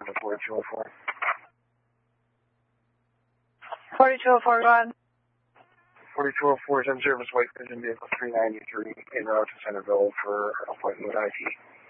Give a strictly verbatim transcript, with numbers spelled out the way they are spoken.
to forty-two oh four. forty-two oh four, go ahead. forty-two oh four is in service, White Vision Vehicle three ninety-three, en route to Centerville for appointment with I T.